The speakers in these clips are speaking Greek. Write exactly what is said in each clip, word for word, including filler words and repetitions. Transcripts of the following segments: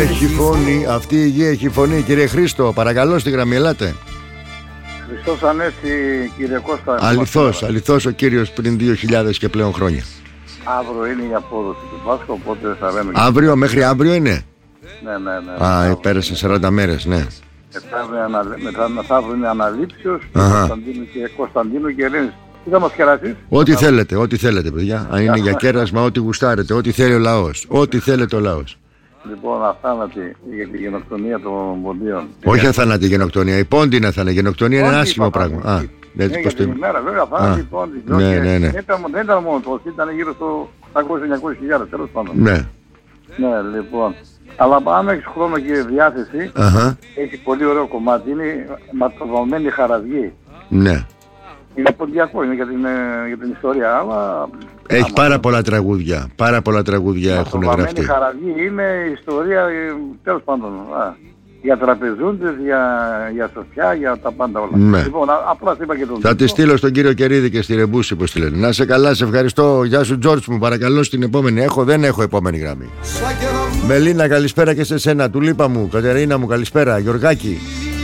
έχει φωνή, αυτή η γη έχει φωνή. Κύριε Χρήστο, παρακαλώ στη γραμμή, ελάτε. Χριστός Ανέστη, κύριε Κώστα. Αληθώς, αληθώς ο κύριος πριν δύο χιλιάδες και πλέον χρόνια. Αύριο είναι η απόδοση του Πάσχα, οπότε θα λέμε... Αύριο, μέχρι αύριο είναι. Ναι, ναι, ναι. Α, πέρασε σαράντα μέρες, ναι. Μετά μεθαύριο είναι Αναλήψιος και Κωνσταντίνου και Ελένης. Τι θα μας κεράσεις? Ό,τι θέλετε, ό,τι θέλετε παιδιά. Αν είναι για κέρασμα, ό,τι γουστάρετε, ό,τι θέλει ο λαός. Ό,τι θέλετε ο λαός. Λοιπόν, αθάνατη για τη γενοκτονία των ποντίων. Όχι αθάνατη γενοκτονία, η πόντη είναι αθάνατη. Η γενοκτονία είναι ένα άσχημο πράγμα. Α, έτσι πως το είπε. Ναι, βέβαια, αθάνατη η πόντη. Ναι, ναι, ναι. Δεν ήταν μόνο το, ήταν γύρω στο οκτακόσιες με εννιακόσιες χιλιάδες, τέλος πάντων. Ναι. Ναι, λοιπόν. Αλλά αν έχεις χρόνο και διάθεση, έχει πολύ ωραίο κομμάτι, είναι ματοβαμμένη χαραυγή. Ναι. Είναι ποντιακό, είναι για την, για την ιστορία, αλλά... Έχει άμα, πάρα πολλά τραγούδια, πάρα πολλά τραγούδια έχουν γραφτεί. Η χαραυγή είναι ιστορία, τέλος πάντων, α, για τραπεζούντες, για, για σοφιά, για τα πάντα όλα. Ναι. Λοιπόν, α, απλά είπα και τον θα τη στείλω στον κύριο Κερίδη και στη Ρεμπούση, πως τη λένε. Να σε καλά, σε ευχαριστώ. Γεια σου Τζόρτζ μου, παρακαλώ στην επόμενη. Έχω, δεν έχω επόμενη γραμμή. Μελίνα, καλησπέρα και σε σένα. Τουλίπα μου, Κατερίνα μου, καλησπέρα. Γιωργάκη.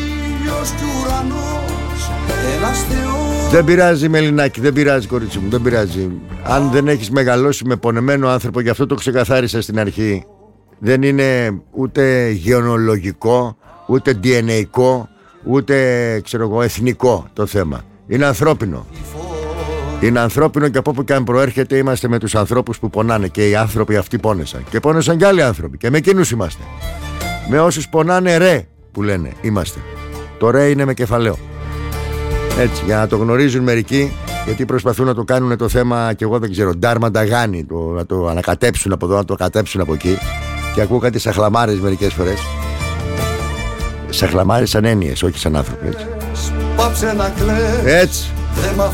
Δεν πειράζει Μελινάκη, δεν πειράζει κορίτσι μου, δεν πειράζει. Αν δεν έχεις μεγαλώσει με πονεμένο άνθρωπο, γι' αυτό το ξεκαθάρισα στην αρχή, δεν είναι ούτε γεωνολογικό, ούτε ντι εν έι-κο, ούτε ξέρω εγώ, εθνικό το θέμα. Είναι ανθρώπινο. Είναι ανθρώπινο και από όπου και αν προέρχεται είμαστε με τους ανθρώπους που πονάνε. Και οι άνθρωποι αυτοί πόνεσαν. Και πόνεσαν και άλλοι άνθρωποι. Και με εκείνους είμαστε. Με όσους πονάνε ρε που λένε είμαστε. Το ρε είναι με κεφαλαίο. Έτσι, για να το γνωρίζουν μερικοί, γιατί προσπαθούν να το κάνουν το θέμα και εγώ δεν ξέρω, ντάρμα νταγάνι, το, να το ανακατέψουν από εδώ, να το κατέψουν από εκεί. Και ακούω κάτι σαχλαμάρες μερικές φορές. Σαχλαμάρες σαν έννοιες, όχι σαν άνθρωποι. Έτσι. Έτσι.